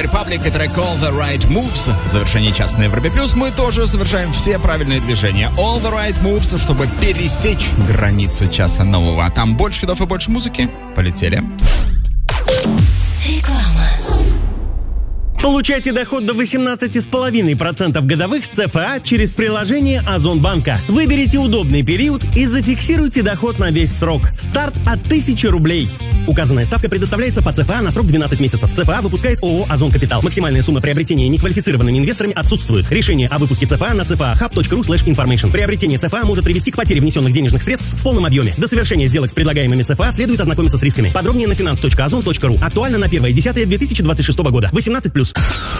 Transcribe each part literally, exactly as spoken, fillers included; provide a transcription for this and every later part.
Republic и трек All the Right Moves. В завершении часа на Европе Плюс мы тоже совершаем все правильные движения. All the Right Moves, чтобы пересечь границу часа нового. А там больше хитов и больше музыки. Полетели. Реклама. Получайте доход до восемнадцать целых пять десятых процента годовых с ЦФА через приложение Озон Банка. Выберите удобный период и зафиксируйте доход на весь срок. Старт от тысячи рублей. Указанная ставка предоставляется по ЦФА на срок двенадцать месяцев. ЦФА выпускает ООО «Озон Капитал». Максимальная сумма приобретения неквалифицированными инвесторами отсутствует. Решение о выпуске ЦФА на cfahub.ru слэш information. Приобретение ЦФА может привести к потере внесенных денежных средств в полном объеме. До совершения сделок с предлагаемыми ЦФА следует ознакомиться с рисками. Подробнее на finance точка озон точка ру. Актуально на первое десятое две тысячи двадцать шестого года. восемнадцать плюс.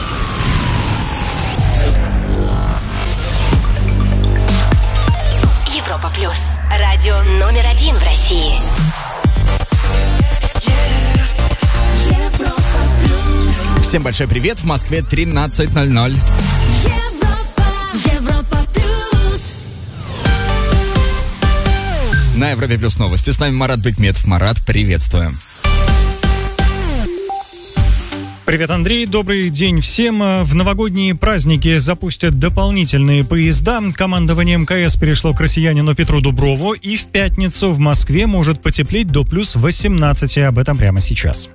Европа Плюс. Радио номер один в России. Всем большой привет. В Москве тринадцать ноль ноль. Европа, Европа Плюс. На Европе Плюс новости. С нами Марат Бекметов. Марат, приветствуем. Привет, Андрей. Добрый день всем. В новогодние праздники запустят дополнительные поезда. Командование МКС перешло к россиянину Петру Дуброву. И в пятницу в Москве может потеплеть до плюс восемнадцати. Об этом прямо сейчас.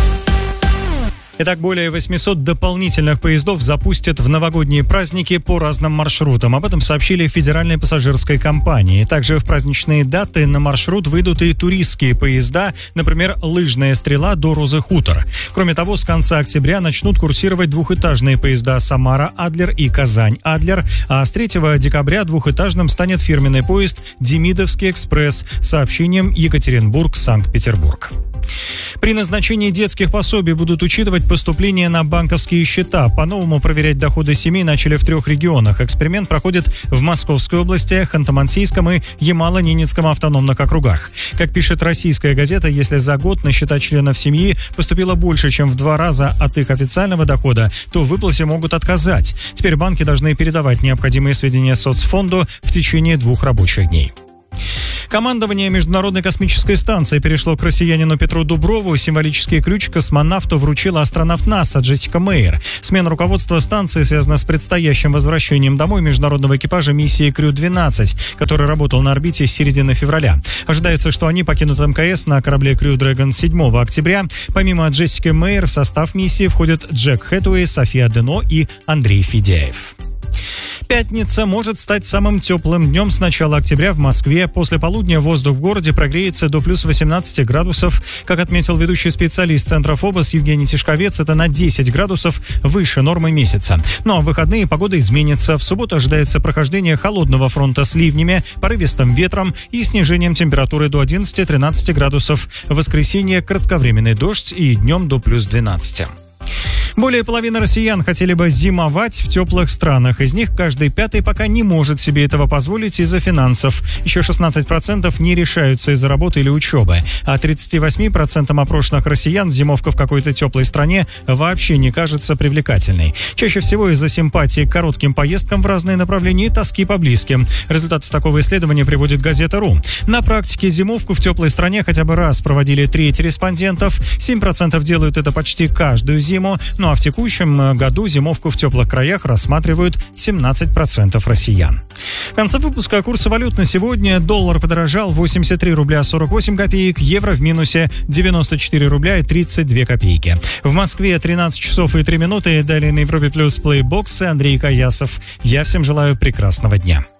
Итак, более восьмисот дополнительных поездов запустят в новогодние праздники по разным маршрутам. Об этом сообщили в Федеральной пассажирской компании. Также в праздничные даты на маршрут выйдут и туристские поезда, например, «Лыжная стрела» до Розы-Хутор. Кроме того, с конца октября начнут курсировать двухэтажные поезда «Самара-Адлер» и «Казань-Адлер», а с третьего декабря двухэтажным станет фирменный поезд «Демидовский экспресс» с сообщением Екатеринбург-Санкт-Петербург. При назначении детских пособий будут учитывать поступление на банковские счета. По-новому проверять доходы семей начали в трех регионах. Эксперимент проходит в Московской области, Ханты-Мансийском и Ямало-Ненецком автономных округах. Как пишет «Российская газета», если за год на счета членов семьи поступило больше, чем в два раза от их официального дохода, то в выплате могут отказать. Теперь банки должны передавать необходимые сведения соцфонду в течение двух рабочих дней. Командование Международной космической станции перешло к россиянину Петру Дуброву. Символический ключ космонавту вручила астронавт НАСА Джессика Мейер. Смена руководства станции связана с предстоящим возвращением домой международного экипажа миссии Крю двенадцать, который работал на орбите с середины февраля. Ожидается, что они покинут МКС на корабле Крю Дрэгон седьмого октября. Помимо Джессики Мейер в состав миссии входят Джек Хэтуэй, София Дено и Андрей Федяев. Пятница может стать самым теплым днем с начала октября в Москве. После полудня воздух в городе прогреется до плюс восемнадцати градусов. Как отметил ведущий специалист Центра ФОБОС Евгений Тишковец, это на десять градусов выше нормы месяца. Но в выходные погода изменится. В субботу ожидается прохождение холодного фронта с ливнями, порывистым ветром и снижением температуры до одиннадцати-тринадцати градусов. В воскресенье кратковременный дождь и днем до плюс двенадцати. Более половины россиян хотели бы зимовать в теплых странах. Из них каждый пятый пока не может себе этого позволить из-за финансов. Еще шестнадцать процентов не решаются из-за работы или учебы. А тридцати восьми процентам опрошенных россиян зимовка в какой-то теплой стране вообще не кажется привлекательной. Чаще всего из-за симпатии к коротким поездкам в разные направления и тоски по близким. Результаты такого исследования приводит газета.ру. На практике зимовку в теплой стране хотя бы раз проводили треть респондентов. семь процентов делают это почти каждую зиму. Ну а в текущем году зимовку в теплых краях рассматривают семнадцать процентов россиян. В конце выпуска курсы валют на сегодня. Доллар подорожал восемьдесят три рубля сорок восемь копеек, евро в минусе девяносто четыре рубля и тридцать две копейки. В Москве тринадцать часов и три минуты. Далее на Европе Плюс плейбоксы. Андрей Каясов. Я всем желаю прекрасного дня.